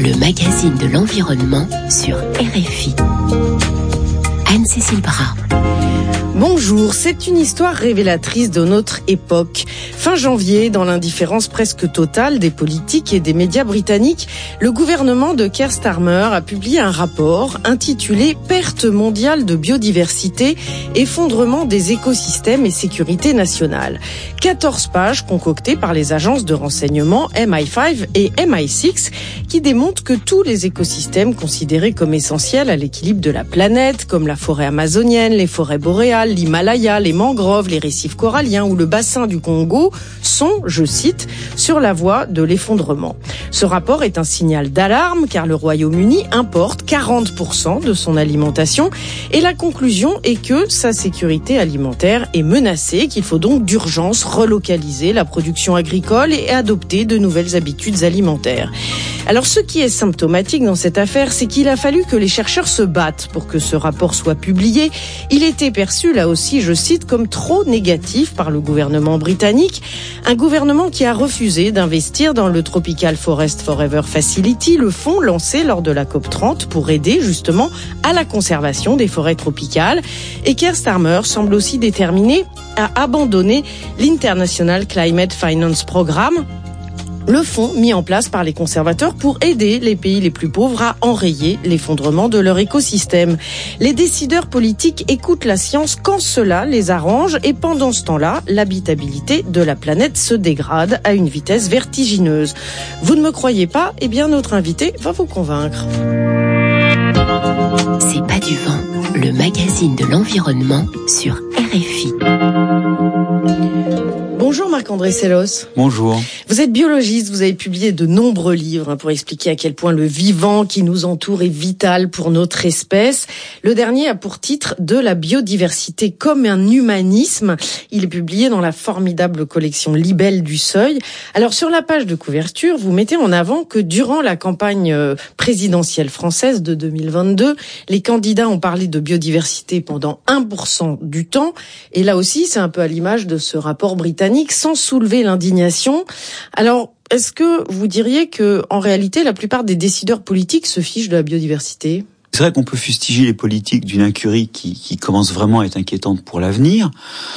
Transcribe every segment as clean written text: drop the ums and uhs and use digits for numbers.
le magazine de l'environnement sur RFI. Anne-Cécile Bras. Bonjour, c'est une histoire révélatrice de notre époque. Fin janvier, dans l'indifférence presque totale des politiques et des médias britanniques, le gouvernement de Keir Starmer a publié un rapport intitulé « Perte mondiale de biodiversité, effondrement des écosystèmes et sécurité nationale ». 14 pages concoctées par les agences de renseignement MI5 et MI6 qui démontrent que tous les écosystèmes considérés comme essentiels à l'équilibre de la planète, comme la forêt amazonienne, les forêts boréales, l'Himalaya, les mangroves, les récifs coralliens ou le bassin du Congo sont, je cite, sur la voie de l'effondrement. Ce rapport est un signal d'alarme car le Royaume-Uni importe 40% de son alimentation et la conclusion est que sa sécurité alimentaire est menacée, qu'il faut donc d'urgence relocaliser la production agricole et adopter de nouvelles habitudes alimentaires. Alors ce qui est symptomatique dans cette affaire, c'est qu'il a fallu que les chercheurs se battent pour que ce rapport soit publié. Il était perçu là aussi, je cite, comme trop négatif par le gouvernement britannique, un gouvernement qui a refusé d'investir dans le Tropical Forest Forever Facility, le fonds lancé lors de la COP30 pour aider justement à la conservation des forêts tropicales. Et Keir Starmer semble aussi déterminé à abandonner l'International Climate Finance Programme, le fonds mis en place par les conservateurs pour aider les pays les plus pauvres à enrayer l'effondrement de leur écosystème. Les décideurs politiques écoutent la science quand cela les arrange et pendant ce temps-là, l'habitabilité de la planète se dégrade à une vitesse vertigineuse. Vous ne me croyez pas? Eh bien, notre invité va vous convaincre. C'est pas du vent, le magazine de l'environnement sur RFI. Bonjour Marc-André Sellos. Bonjour. Vous êtes biologiste, vous avez publié de nombreux livres pour expliquer à quel point le vivant qui nous entoure est vital pour notre espèce. Le dernier a pour titre « De la biodiversité comme un humanisme ». Il est publié dans la formidable collection Libelle du Seuil. Alors sur la page de couverture, vous mettez en avant que durant la campagne présidentielle française de 2022, les candidats ont parlé de biodiversité pendant 1% du temps. Et là aussi, c'est un peu à l'image de ce rapport britannique, sans soulever l'indignation. Alors, est-ce que vous diriez que, en réalité, la plupart des décideurs politiques se fichent de la biodiversité ? C'est vrai qu'on peut fustiger les politiques d'une incurie qui commence vraiment à être inquiétante pour l'avenir.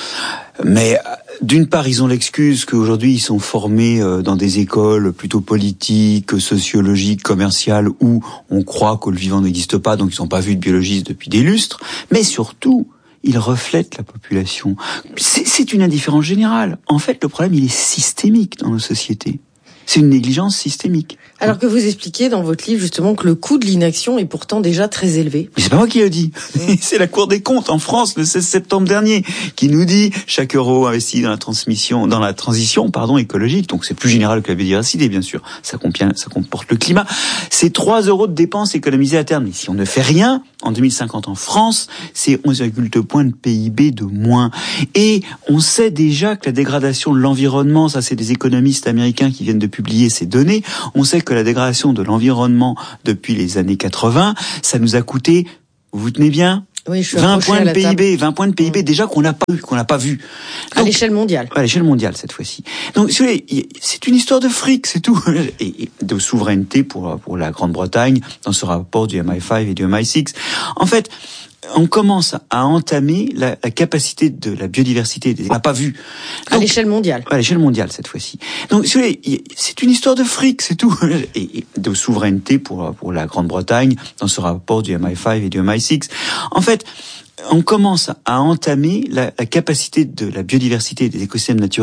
Mais d'une part, ils ont l'excuse qu'aujourd'hui, ils sont formés dans des écoles plutôt politiques, sociologiques, commerciales, où on croit que le vivant n'existe pas, donc ils n'ont pas vu de biologistes depuis des lustres. Mais surtout, il reflète la population. C'est une indifférence générale. En fait, le problème, il est systémique dans nos sociétés. C'est une négligence systémique. Alors que vous expliquez dans votre livre justement que le coût de l'inaction est pourtant déjà très élevé. Mais c'est pas moi qui le dis. C'est la Cour des comptes en France le 16 septembre dernier qui nous dit chaque euro investi dans la transition écologique, donc c'est plus général que la biodiversité bien sûr, ça comporte le climat, c'est 3 euros de dépenses économisées à terme. Mais si on ne fait rien, en 2050 en France, c'est 11,2 points de PIB de moins. Et on sait déjà que la dégradation de l'environnement, ça c'est des économistes américains qui viennent de publier ces données, on sait que la dégradation de l'environnement depuis les années 80, ça nous a coûté, vous vous tenez bien, oui, je suis 20 points de PIB, 20 points de PIB déjà qu'on n'a pas vu. Donc, à l'échelle mondiale. À l'échelle mondiale cette fois-ci. Donc c'est une histoire de fric, c'est tout, et de souveraineté pour la Grande-Bretagne dans ce rapport du MI5 et du MI6. En fait, on commence à entamer la capacité de la biodiversité. On n'a pas vu. Donc, à l'échelle mondiale. À l'échelle mondiale cette fois-ci. Donc c'est une histoire de fric, c'est tout, et de souveraineté pour la Grande-Bretagne dans ce rapport du MI5 et du MI6. En fait, on commence à entamer la capacité de la biodiversité des écosystèmes naturels